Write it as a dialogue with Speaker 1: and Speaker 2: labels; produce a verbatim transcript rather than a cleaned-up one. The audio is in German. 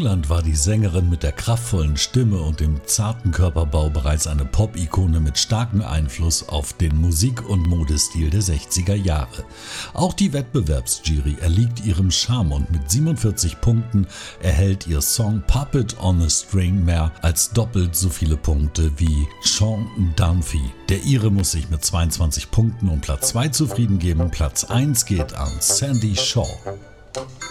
Speaker 1: England war die Sängerin mit der kraftvollen Stimme und dem zarten Körperbau bereits eine Pop-Ikone mit starkem Einfluss auf den Musik- und Modestil der sechziger Jahre. Auch die Wettbewerbsjury erliegt ihrem Charme und mit siebenundvierzig Punkten erhält ihr Song Puppet on a String mehr als doppelt so viele Punkte wie Sean Dunphy. Der Ire muss sich mit zweiundzwanzig Punkten um Platz zwei zufrieden geben. Platz eins geht an Sandy Shaw.